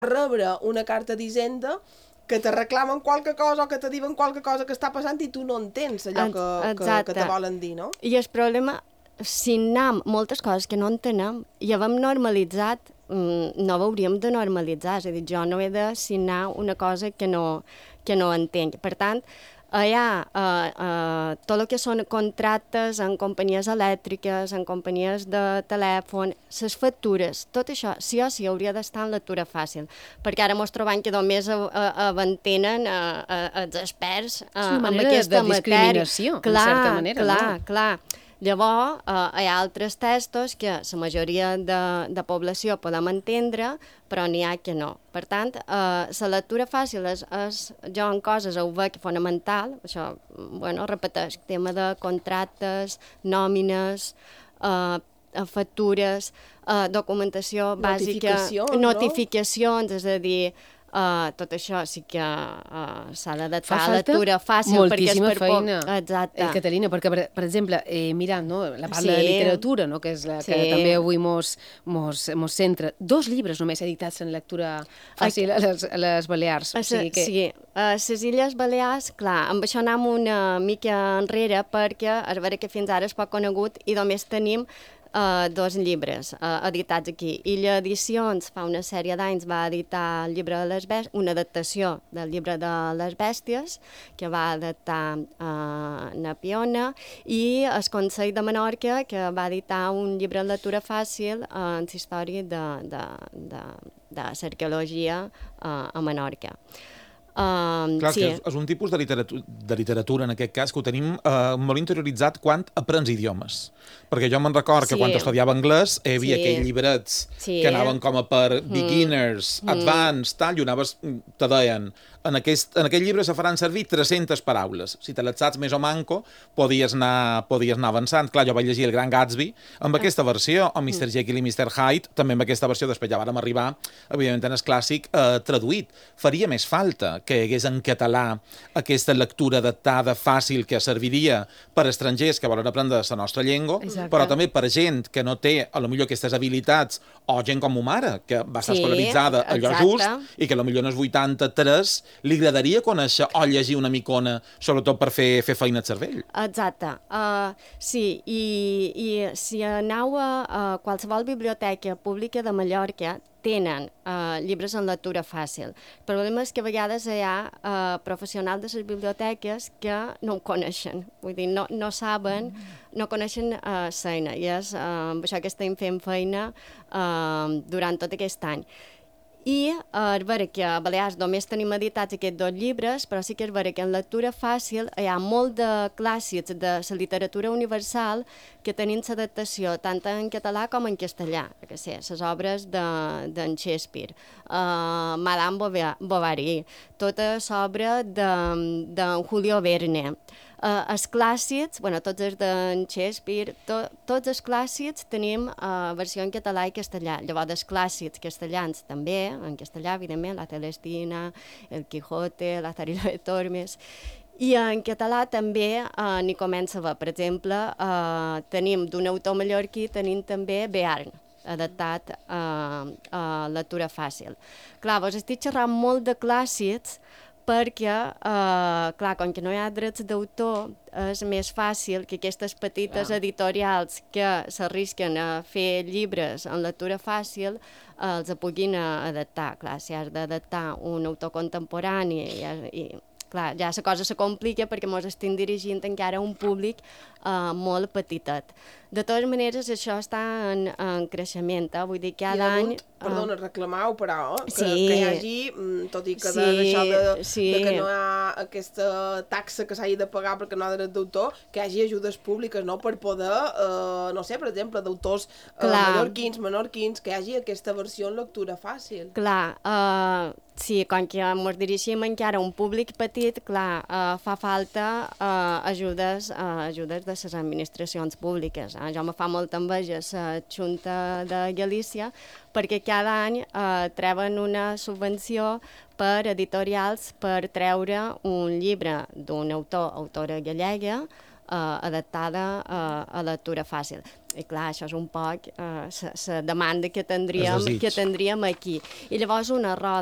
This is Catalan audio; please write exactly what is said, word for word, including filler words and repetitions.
rebre una carta d'Hisenda que te reclamen qualque cosa o que te diuen qualque cosa que està passant i tu no entens allò que, que, que te volen dir, no? I el problema, si anem moltes coses que no entenem i hem normalitzat, no ho hauríem de normalitzar. És a dir, jo no he de signar una cosa que no, que no entenc. Per tant, allà, uh, uh, tot el que són contractes en companyies elèctriques, en companyies de telèfon, les factures, tot això, sí o sí, hauria d'estar en lectura fàcil, perquè ara mos trobem que només aventenen uh, uh, els experts uh, amb aquesta de discriminació, clar, en certa manera, clar, no? Clar, Llavors, eh, hi ha altres textos que la majoria de, de població podem entendre, però n'hi ha que no. Per tant, eh, la lectura fàcil és, és, jo en coses ho veig fonamental, això, bueno, repeteix, tema de contractes, nòmines, eh, factures, eh, documentació bàsica, notificacions, notificacions, no? És a dir, Uh, tot això sí que uh, s'ha d'adaptar a lectura fàcil. Moltíssima perquè és per feina, por... Exacte. Eh, Catalina, perquè, per, per exemple, eh, mirant no, la part Sí. de literatura, no, que és la que Sí. també avui mos, mos, mos centra, dos llibres només editats en lectura fàcil a les, a les Balears. A O sigui que... Sí, a les Illes Balears, clar, amb això anem una mica enrere perquè és vera que fins ara és poc conegut i només tenim Uh, dos llibres uh, editats aquí. Illa Edicions fa una sèrie d'anys va editar el llibre de les bèsties, una adaptació del llibre de les bèsties que va adaptar uh, Napiona, i el Consell de Menorca que va editar un llibre de lectura fàcil uh, en la història de, de, de, de l'arqueologia uh, a Menorca. Um, Clar, sí. que és, és un tipus de literatura, de literatura, en aquest cas, que ho tenim uh, molt interioritzat quan aprens idiomes. Perquè jo me'n record que sí. quan estudiava anglès hi havia sí. aquells llibrets sí. que anaven com a per beginners, mm. advanced, tal, i anaves, te deien, en, aquest, en aquest llibre se faran servir tres-centes paraules. Si te les saps més o manco, podies anar, podies anar avançant. Clar, jo vaig llegir El Gran Gatsby amb ah. aquesta versió, o mister Mm. Jekyll i mister Hyde, també amb aquesta versió. Després ja vàrem arribar, evidentment, en el clàssic eh, traduït. Faria més falta que hi hagués en català aquesta lectura adaptada, fàcil, que serviria per estrangers que volen aprendre la nostra llengua, Exacte. però també per gent que no té, a lo millor, aquestes habilitats, o gent com ma mare, que va estar sí, escolaritzada allò exacte. just, i que a lo millor en els vuitanta-tres li agradaria conèixer o llegir una micona, sobretot per fer, fer feina al cervell. Exacte. Uh, sí, i, i si aneu a, a qualsevol biblioteca pública de Mallorca, tenen uh, llibres en lectura fàcil. El problema és que a vegades hi ha uh, professionals de les biblioteques que no ho coneixen, vull dir, no, no saben, no coneixen uh, feina, i és uh, amb això que estem fent feina uh, durant tot aquest any. I uh, és vera que a Balears només tenim editats aquests dos llibres, però sí que és vera que en lectura fàcil hi ha molt de clàssics de la literatura universal que tenim l'adaptació tant en català com en castellà, que sé, les obres d'en de, Shakespeare, uh, Madame Bovary, tota l'obra d'en de, Julio Verne. Uh, els clàssics, bueno, tots els d'en Shakespeare, to, tots els clàssics tenim uh, versió en català i castellà. Llavors, els clàssics castellans també, en castellà, evidentment, la Celestina, el Quijote, la Zarina de Tormes. I en català també uh, n'hi comença a haver. Per exemple, uh, tenim d'un autor mallorquí, tenim també Bearn, adaptat uh, a lectura fàcil. Clar, vos estic xerrant molt de clàssics, perquè, eh, clar, com que no hi ha drets d'autor, és més fàcil que aquestes petites ah. editorials que s'arrisquen a fer llibres en lectura fàcil eh, els puguin adaptar. Clar, si has d'adaptar un autor contemporani i, i clar, ja la cosa se complica perquè ens estem dirigint encara a un públic eh, molt petitet. De totes maneres, això està en, en creixement, eh? Vull dir, cada any... Perdona, reclamau, però, que, sí. que hi hagi, tot i que sí, d'això de, sí. de que no hi ha aquesta taxa que s'hagi de pagar perquè no hi ha dret d'autor, que hi hagi ajudes públiques, no?, per poder, eh, no sé, per exemple, d'autors eh, mallorquins, menorquins, que hi hagi aquesta versió en lectura fàcil. Clar, eh, sí, com que ens dirigim encara a un públic petit, clar, eh, fa falta eh, ajudes, eh, ajudes de les administracions públiques. Eh? Jo me fa molta enveja la Junta de Galícia perquè cada any eh, treuen una subvenció per editorials per treure un llibre d'un autor, autora gallega, uh, adaptada uh, a lectura fàcil. I clar, això és un poc la uh, demanda que tindríem, que tindríem aquí. I llavors una roda